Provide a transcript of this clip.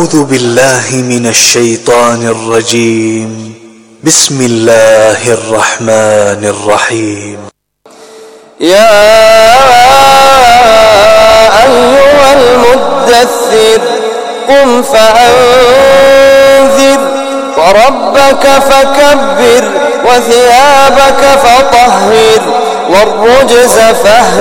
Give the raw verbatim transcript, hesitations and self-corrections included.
أعوذ بالله من الشيطان الرجيم. بسم الله الرحمن الرحيم. يا أيها المدثر قم فأنذر وربك فكبر وثيابك فطهر والرجز فاهجر